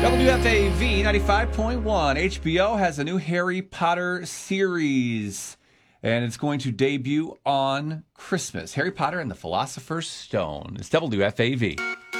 WFAV 95.1. HBO has a new Harry Potter series, and it's going to debut on Christmas. Harry Potter and the Philosopher's Stone. It's WFAV.